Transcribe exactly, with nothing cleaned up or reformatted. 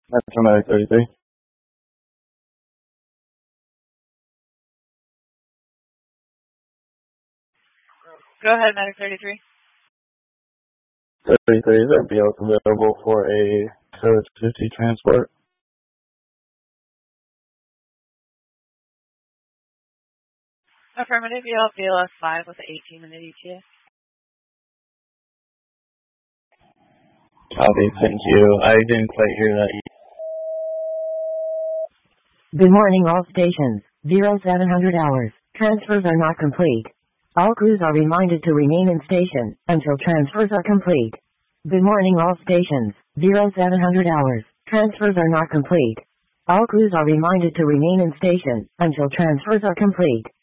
Metro Medic thirty-three. Go ahead, Medic thirty-three. thirty-three, is there B L available for a Code fifty transport? Affirmative, you have B L S five with an eighteen minute E T A. Copy, thank you. I didn't quite hear that. Good morning all stations, zero seven hundred hours. Transfers are not complete. All crews are reminded to remain in station until transfers are complete. Good morning all stations, zero seven hundred hours. Transfers are not complete. All crews are reminded to remain in station until transfers are complete.